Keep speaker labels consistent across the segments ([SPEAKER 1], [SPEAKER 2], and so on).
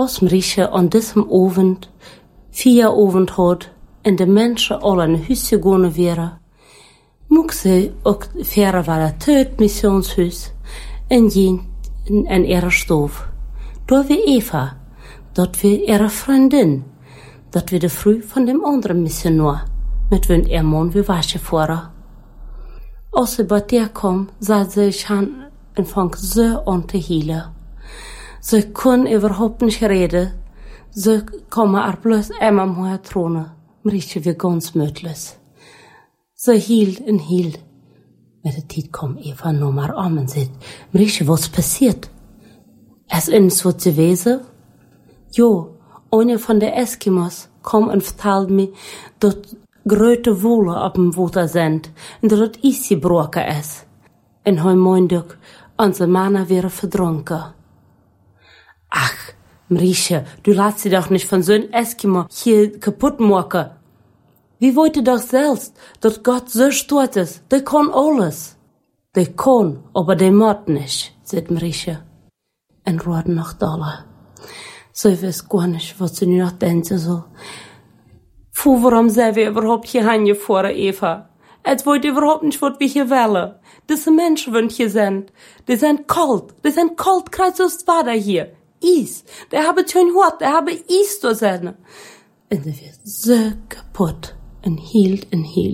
[SPEAKER 1] Als Marisha aan diesem Abend, 4 Abend had, en de mensen al in huis gegaan waren, mocht ze ook verder van het tweede missionshuis en ging in ihre stof. Door we Eva, dat we ihre vriendin, dat we de vrouw van dem anderen missionar, met wien man we wasje voeren. Als ze bij der kwam, zat ze zich en vang ze aan te hielen. Ze kon überhaupt nicht reden. Ze komen er bloß einmal moe tronen, maar is weer ganz mötles. Ze hield en hield. Met de tijd kwam Eva nog maar aan en zei, Marisje, was passiert? Is eens wat gewesen? Jo, eine van de Eskimos kwam en vertelde me dat grote woelen op dem water zijn en dat het ijs gebroken is. En hij meende ook, onze mannen waren verdronken. Ach, Marisha, du laat sie doch nicht von so einem Eskimo hier kaputt machen. Wie wollte doch selbst, dass Gott so stolz ist? Der kann alles. Der kann, aber der macht nicht, sagt Marisha. En roerde noch doller. Sie weiß gar nicht, was sie noch denken soll. Warum sind wir überhaupt hier hingefahren, Eva? Es wollte überhaupt nicht, was wir hier wollen. Diese Menschen, die hier sind, die sind kalt, kreuz aus Wasser hier. Is. Der habe schön hart, der habe Is da sein. Und sie wird so kaputt. En hield.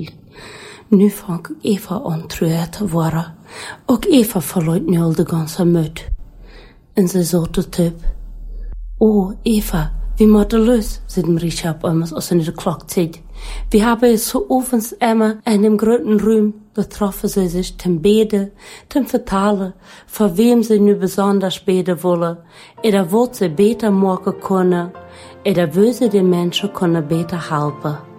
[SPEAKER 1] Nu fang Eva aan treurig te worden. Ook Eva verloot nu al de ganze moed. En ze zei tot Typ. Oh, Eva, wie macht er los? Zei Marisha op einmal, als ze de klok ziet. Wir haben es so ovens immer in dem großen Raum, da treffen sie sich zum Beten, zum Vertalen, von wem sie nu besonders beten wollen, oder wo sie Beter machen können, oder wo sie den Menschen können Beter helfen.